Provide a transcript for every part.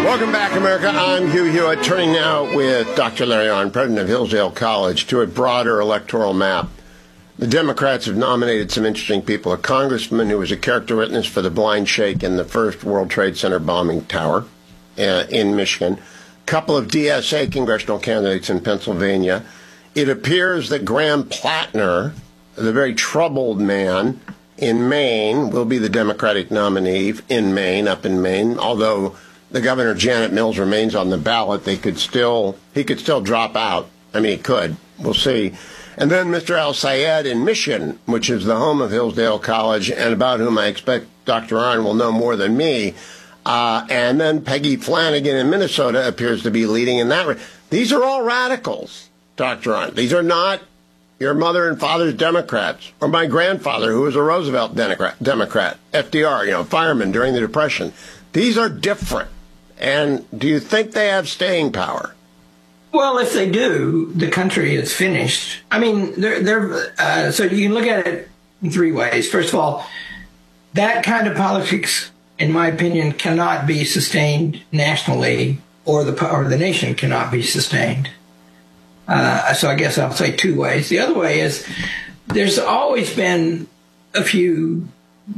Welcome back, America. I'm Hugh Hewitt, turning now with Dr. Larry Arnn, president of Hillsdale College, to a broader electoral map. The Democrats have nominated some interesting people. A congressman who was a character witness for the blind shake in the first World Trade Center bombing tower in Michigan. A couple of DSA congressional candidates in Pennsylvania. It appears that Graham Plattner, the very troubled man in Maine, will be the Democratic nominee in Maine, up in Maine, although the governor, Janet Mills, remains on the ballot. He could still drop out. I mean, he could. We'll see. And then Mr. Al-Sayed in Mission, which is the home of Hillsdale College, and about whom I expect Dr. Arnn will know more than me. And then Peggy Flanagan in Minnesota appears to be leading in that. These are all radicals, Dr. Arnn. These are not your mother and father's Democrats, or my grandfather, who was a Roosevelt Democrat, FDR, fireman during the Depression. These are different. And do you think they have staying power? Well, if they do, the country is finished. I mean, so you can look at it in three ways. First of all, that kind of politics, in my opinion, cannot be sustained nationally, or the nation cannot be sustained. So I guess I'll say two ways. The other way is there's always been a few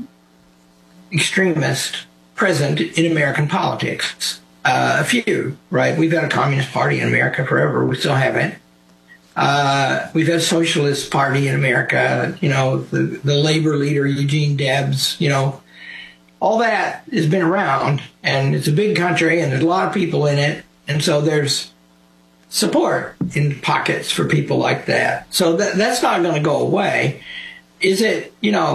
extremists present in American politics. A few, right? We've had a Communist Party in America forever. We still have it. We've had a Socialist Party in America, the labor leader, Eugene Debs, all that has been around, and it's a big country, and there's a lot of people in it, and so there's support in pockets for people like that. So that's not going to go away. Is it,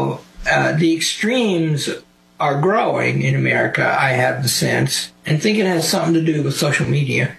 the extremes are growing in America, I have the sense, and think it has something to do with social media.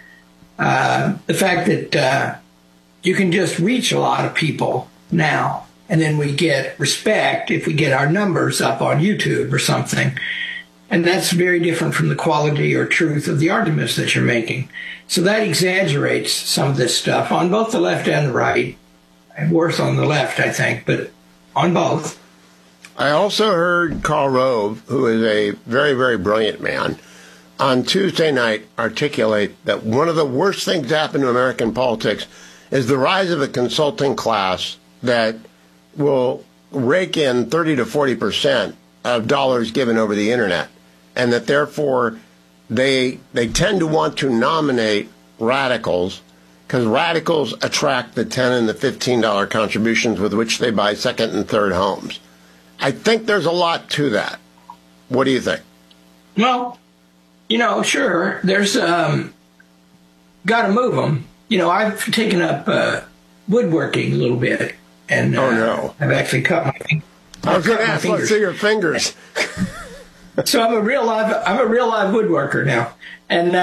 The fact that you can just reach a lot of people now, and then we get respect if we get our numbers up on YouTube or something. And that's very different from the quality or truth of the arguments that you're making. So that exaggerates some of this stuff on both the left and the right. And worse on the left, I think, but on both. I also heard Karl Rove, who is a very, very brilliant man, on Tuesday night articulate that one of the worst things that happen to American politics is the rise of a consulting class that will rake in 30 to 40% of dollars given over the internet, and that therefore they tend to want to nominate radicals because radicals attract the $10 and the $15 contributions with which they buy second and third homes. I think there's a lot to that. What do you think? Well, sure. There's got to move them. I've taken up woodworking a little bit, and I've actually cut my fingers. I was going to ask, let's see your fingers. So I'm a real live woodworker now, and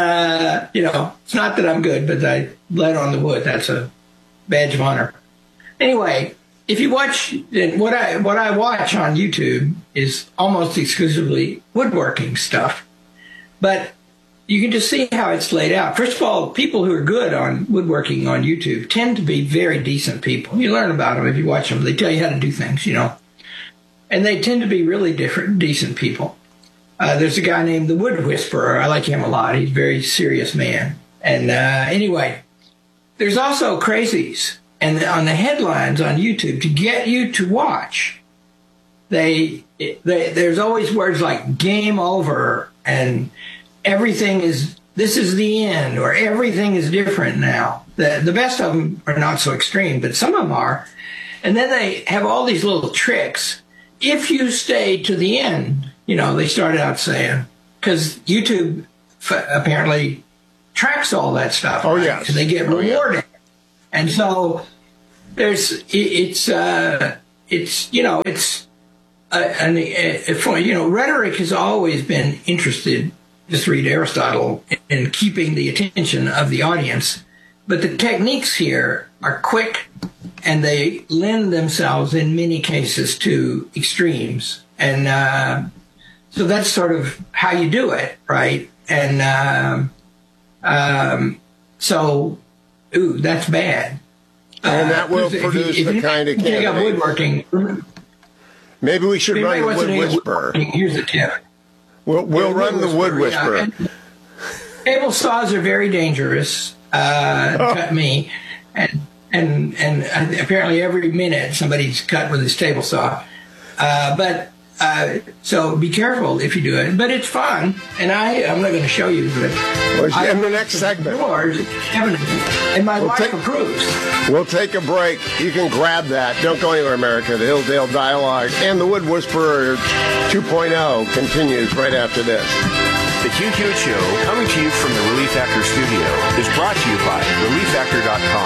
it's not that I'm good, but I bled on the wood. That's a badge of honor. Anyway. If you watch, what I watch on YouTube is almost exclusively woodworking stuff. But you can just see how it's laid out. First of all, people who are good on woodworking on YouTube tend to be very decent people. You learn about them if you watch them. They tell you how to do things, And they tend to be really decent people. There's a guy named the Wood Whisperer. I like him a lot. He's a very serious man. And anyway, there's also crazies. And on the headlines on YouTube, to get you to watch, there's always words like game over and this is the end, or everything is different now. The best of them are not so extreme, but some of them are. And then they have all these little tricks. If you stay to the end, they started out saying, because YouTube apparently tracks all that stuff. Oh, right? yes. So they get rewarded. Yeah. And so rhetoric has always been interested, just read Aristotle, in keeping the attention of the audience. But the techniques here are quick, and they lend themselves in many cases to extremes. And so that's sort of how you do it, right? And that's bad. And that will produce the kind of candidate. Woodworking. Maybe we should run the Wood Whisperer. Here's the tip. We'll run the Wood Whisperer. Table saws are very dangerous. Cut me, and apparently every minute somebody's cut with this table saw. So be careful if you do it. But it's fun, and I'm not going to show you, but In the next segment. And my wife approves. We'll take a break. You can grab that. Don't go anywhere, America. The Hillsdale Dialogue and the Wood Whisperer 2.0 continues right after this. The Hugh Hewitt Show, coming to you from the Relief Factor studio, is brought to you by ReliefFactor.com.